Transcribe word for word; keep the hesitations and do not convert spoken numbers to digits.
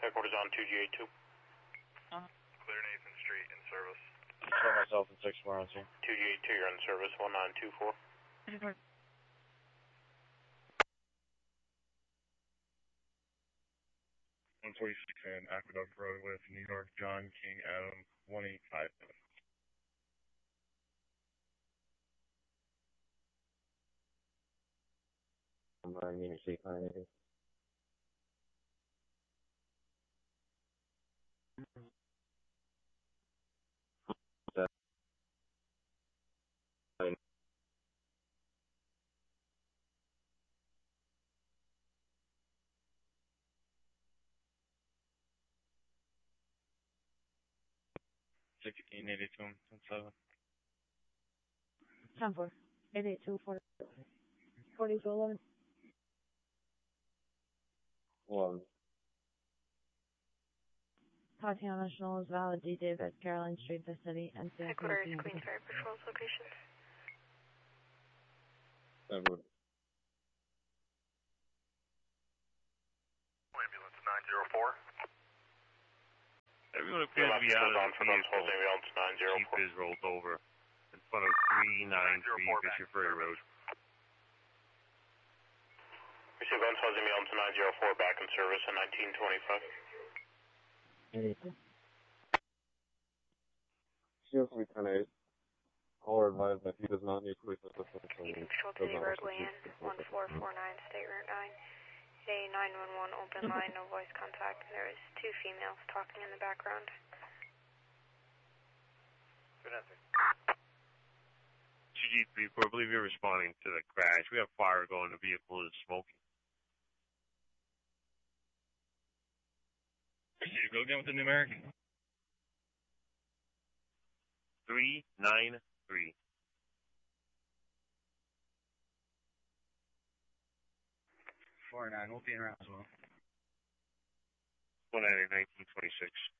headquarters on two G eight two. Uh-huh. Clear Nathan Street in service. Show myself in six more on scene. two G eight two, you're in service, one nine two four. one forty-six and Aqueduct Road with New York, John King, Adam, one eight five seven. I'm running in a seat, I need it. sixteen eighty-two and seven. ten four. eight eight two four. forty-two eleven. One. Tatiana National is valid. D. David, Caroline Street, the city, and Headquarters, Queensbury Patrol's location. Seven. Ambulance nine zero four. Everyone appears to be out of the vehicle. Jeep is rolled over in front of three nine three Fisher Ferry Road. Receive Gunshot ambulance nine zero four back in service at nineteen twenty-five. eighty-two. She has to be ten eight. Call her advised that he does not need police assistance. Nathan Patrol City Roadway in one four four nine State Route nine. A nine one one open line, no voice contact. There is two females talking in the background. Good answer. G G three four, I believe you're responding to the crash. We have fire going. The vehicle is smoking. You go again with the numeric? three nine three. four nine, we'll be in around as well. one ninety nineteen twenty-six.